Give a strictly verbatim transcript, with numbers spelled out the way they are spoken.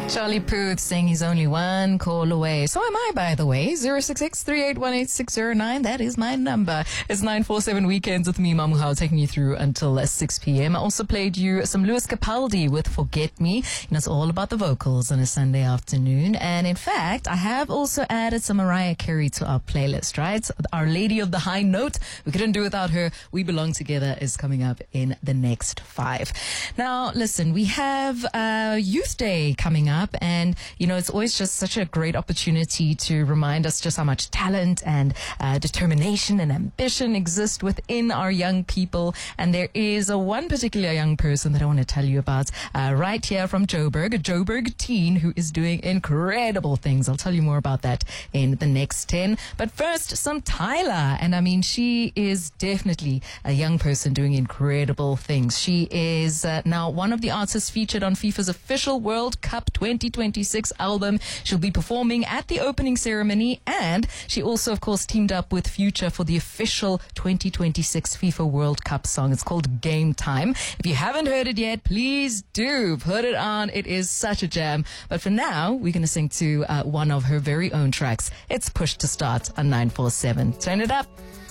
Charlie Puth saying he's only one call away. So am I, by the way. zero six six, three eight one, eight six zero nine. That is my number. It's nine four seven Weekends with me, Mamuhao, taking you through until six p.m. I also played you some Lewis Capaldi with Forget Me. You know, it's all about the vocals on a Sunday afternoon. And in fact, I have also added some Mariah Carey to our playlist, right? Our Lady of the High Note. We couldn't do without her. We Belong Together is coming up in the next five. Now, listen, we have uh, Youth Day coming up. And, you know, it's always just such a great opportunity to remind us just how much talent and uh, determination and ambition exist within our young people. And there is a one particular young person that I want to tell you about uh, right here from Joburg, a Joburg teen who is doing incredible things. I'll tell you more about that in the next ten. But first, some Tyla. And I mean, she is definitely a young person doing incredible things. She is uh, now one of the artists featured on FIFA's official World Cup twenty twenty-six album. She'll be performing at the opening ceremony, and she also, of course, teamed up with Future for the official twenty twenty-six FIFA World Cup song. It's called Game Time. If you haven't heard it yet, please do put it on. It is such a jam. But for now, we're going to sing to uh, one of her very own tracks. It's Push to Start on nine four seven. Turn it up.